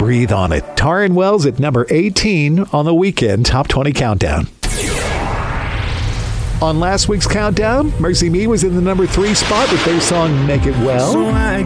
Breathe on It. Taryn Wells at number 18 on the Weekend Top 20 Countdown. On last week's countdown, Mercy Me was in the number 3 spot with their song Make It Well.